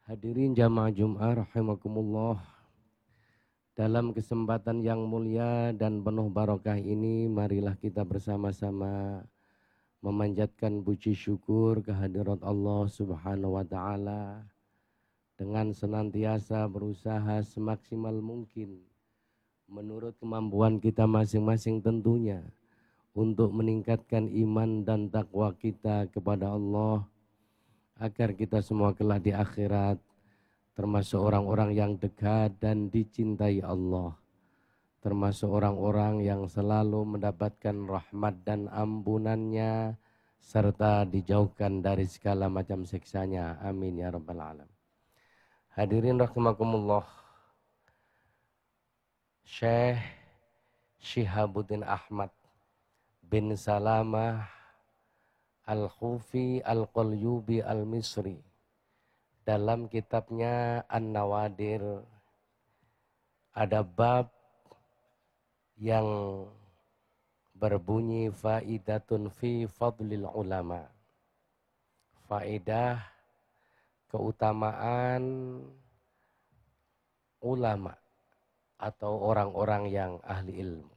Hadirin jamaah Jum'ah rahimakumullah. Dalam kesempatan yang mulia dan penuh barokah ini, marilah kita bersama-sama memanjatkan puji syukur kehadirat Allah Subhanahu wa taala dengan senantiasa berusaha semaksimal mungkin menurut kemampuan kita masing-masing tentunya untuk meningkatkan iman dan takwa kita kepada Allah agar kita semua kelak di akhirat termasuk orang-orang yang dekat dan dicintai Allah, termasuk orang-orang yang selalu mendapatkan rahmat dan ampunannya serta dijauhkan dari segala macam siksanya. Amin ya rabbal alamin. Hadirin rahimakumullah, Syekh Syihabuddin Ahmad bin Salamah Al-Khufi Al-Qalyubi Al-Misri dalam kitabnya An-Nawadir ada bab yang berbunyi faidatun fi fadlil ulama. Faedah keutamaan ulama atau orang-orang yang ahli ilmu.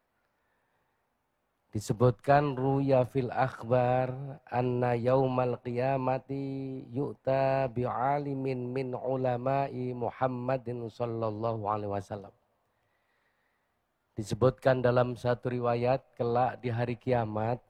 Disebutkan ruya fil akhbar anna yaumal qiyamati yu'ta bi'alimin min ulama'i Muhammadin sallallahu alaihi wasallam. Disebutkan dalam satu riwayat kelak di hari kiamat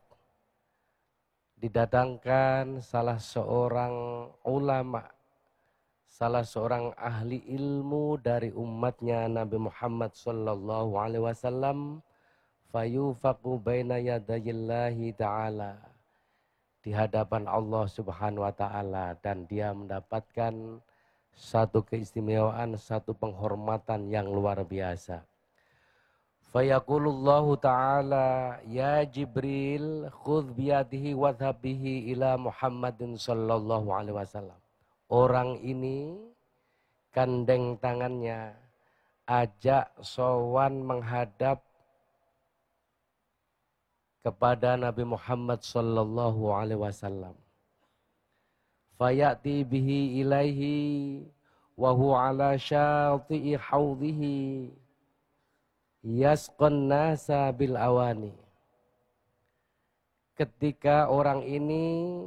didatangkan salah seorang ulama, salah seorang ahli ilmu dari umatnya Nabi Muhammad sallallahu alaihi wasallam, fayufaqu baina yadayillahi ta'ala, di hadapan Allah Subhanahu wa taala, dan dia mendapatkan satu keistimewaan, satu penghormatan yang luar biasa. Fayaqulullahu ta'ala ya Jibril khudh biyadihi wadhhab bihi ila Muhammadin sallallahu alaihi wasallam. Orang ini gandeng tangannya, ajak sowan menghadap kepada Nabi Muhammad sallallahu alaihi wasallam. Fayati bihi ilaihi wa huwa ala syati'i haudhihi yasqan nasa bil awani. Ketika orang ini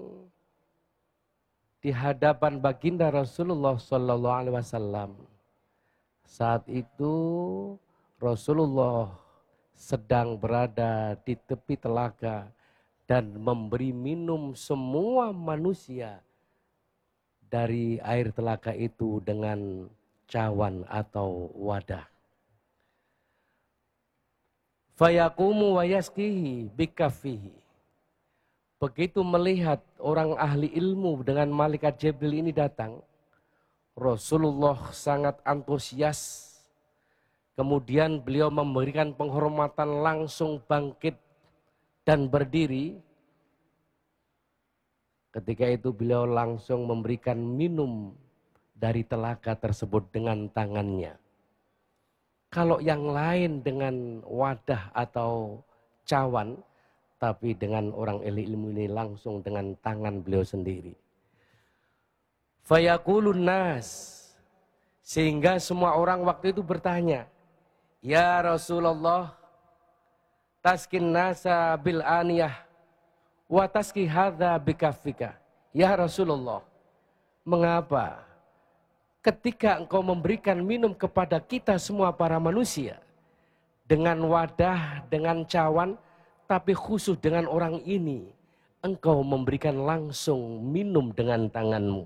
di hadapan baginda Rasulullah sallallahu alaihi wasallam, saat itu Rasulullah sedang berada di tepi telaga dan memberi minum semua manusia dari air telaga itu dengan cawan atau wadah. Fayaqumu wa yasqihi bikafihi. Begitu melihat orang ahli ilmu dengan malaikat Jibril ini datang, Rasulullah sangat antusias. Kemudian beliau memberikan penghormatan, langsung bangkit dan berdiri. Ketika itu beliau langsung memberikan minum dari telaga tersebut dengan tangannya. Kalau yang lain dengan wadah atau cawan, tapi dengan orang ahli ilmu ini langsung dengan tangan beliau sendiri. Fayaqulun nas, sehingga semua orang waktu itu bertanya, ya Rasulullah, taskin nasa bil aniyah wa taski hadza bikafika. Ya Rasulullah, mengapa ketika engkau memberikan minum kepada kita semua para manusia dengan wadah, dengan cawan, tapi khusus dengan orang ini engkau memberikan langsung minum dengan tanganmu.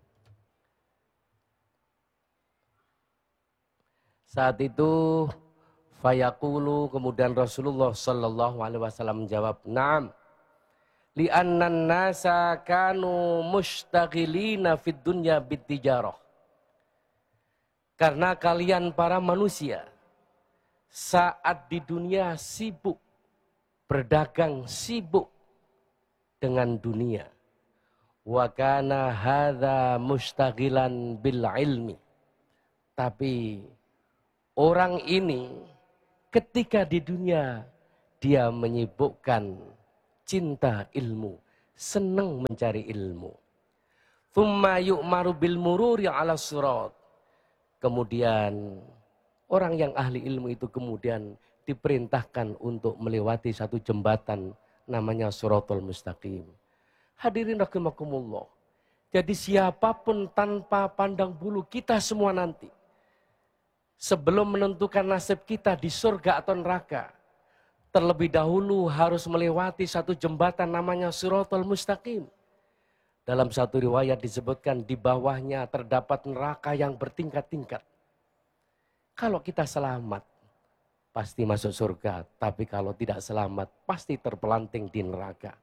Saat itu fayaqulu, kemudian Rasulullah sallallahu alaihi wasallam menjawab, "Na'am. Li'annan nasa kanu mushtaghilina fid dunya bitijarah." Karena kalian para manusia saat di dunia sibuk berdagang, sibuk dengan dunia. Wa kana hadza mushtaghilan bil ilmi. Tapi orang ini ketika di dunia dia menyibukkan cinta ilmu, senang mencari ilmu. Tsumma yu'maru bil mururi 'ala sirat. Kemudian orang yang ahli ilmu itu kemudian diperintahkan untuk melewati satu jembatan namanya Shiratal Mustaqim. Hadirin rahimakumullah. Jadi siapapun tanpa pandang bulu kita semua nanti, sebelum menentukan nasib kita di surga atau neraka, terlebih dahulu harus melewati satu jembatan namanya Shiratal Mustaqim. Dalam satu riwayat disebutkan di bawahnya terdapat neraka yang bertingkat-tingkat. Kalau kita selamat, pasti masuk surga. Tapi kalau tidak selamat, pasti terpelanting di neraka.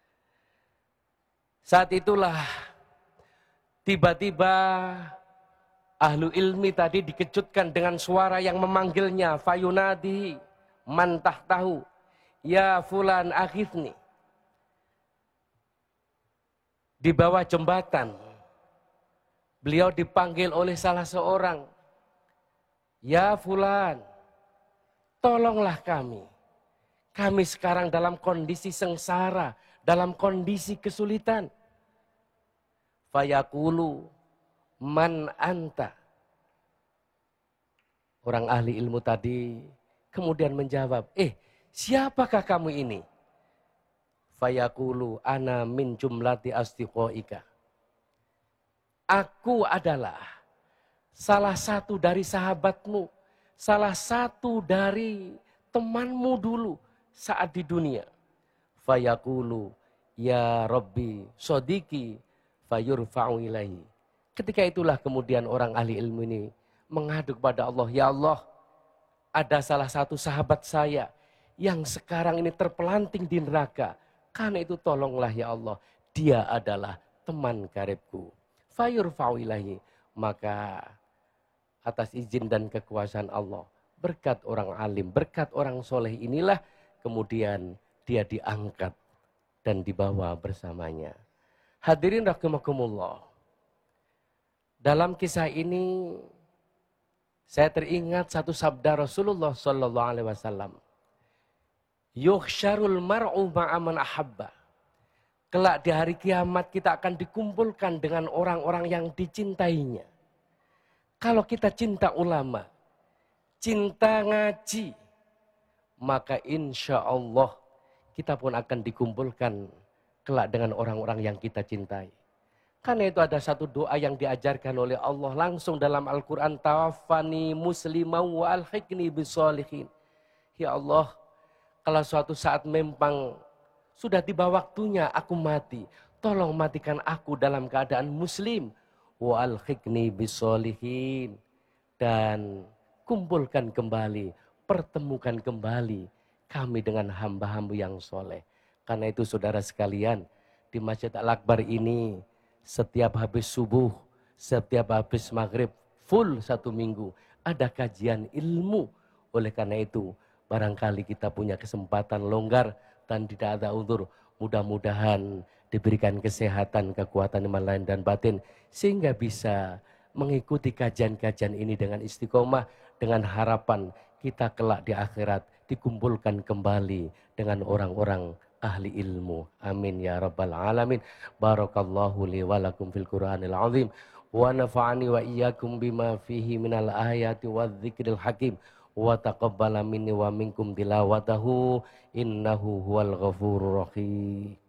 Saat itulah tiba-tiba ahlu ilmi tadi dikejutkan dengan suara yang memanggilnya. Fayunadi man tahtahu, ya fulan aghithni. Di bawah jembatan, beliau dipanggil oleh salah seorang. Ya fulan, tolonglah kami. Kami sekarang dalam kondisi sengsara, dalam kondisi kesulitan. Fayaqulu man anta. Orang ahli ilmu tadi kemudian menjawab, siapakah kamu ini? Fayaqulu ana min jumlati asdiqoika. Aku adalah salah satu dari sahabatmu, salah satu dari temanmu dulu saat di dunia. Fayaqulu ya Rabbi sodiki fayurfa'u ilaihi. Ketika itulah kemudian orang ahli ilmu ini mengadu kepada Allah, ya Allah, ada salah satu sahabat saya yang sekarang ini terpelanting di neraka. Karena itu tolonglah ya Allah, dia adalah teman karibku. Fayurfa'u ilaihi. Maka atas izin dan kekuasaan Allah, berkat orang alim, berkat orang soleh inilah kemudian dia diangkat dan dibawa bersamanya. Hadirin rahimakumullah. Dalam kisah ini saya teringat satu sabda Rasulullah sallallahu alaihi wasallam. Yuhsyarul mar'u ma'aman ahabba. Kelak di hari kiamat kita akan dikumpulkan dengan orang-orang yang dicintainya. Kalau kita cinta ulama, cinta ngaji, maka insya Allah kita pun akan dikumpulkan kelak dengan orang-orang yang kita cintai. Karena itu ada satu doa yang diajarkan oleh Allah langsung dalam Al-Quran. Tawaffani muslimah wa alhiqni bisolihin. Ya Allah, kalau suatu saat memang sudah tiba waktunya aku mati, tolong matikan aku dalam keadaan muslim. Wa alhiqni bisolihin. Dan kumpulkan kembali, pertemukan kembali kami dengan hamba-hamba yang soleh. Karena itu saudara sekalian, di Masjid Al-Akbar ini setiap habis subuh, setiap habis maghrib, full satu minggu ada kajian ilmu. Oleh karena itu barangkali kita punya kesempatan longgar dan tidak ada uzur, mudah-mudahan diberikan kesehatan, kekuatan iman lain dan batin sehingga bisa mengikuti kajian-kajian ini dengan istiqomah, dengan harapan kita kelak di akhirat dikumpulkan kembali dengan orang-orang ahli ilmu. Amin ya rabbal alamin. Barakallahu li wa lakum fil Qur'anil azim wa nafa'ani wa iyyakum bima fihi minal ayati wadh-dzikril hakim wa taqabbala minni wa minkum tilawatahu innahu huwal ghafurur rahim.